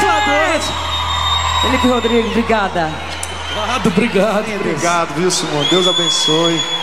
noite! Felipe Rodrigues, obrigada. Obrigado. Obrigado, viu, Simone? Deus abençoe.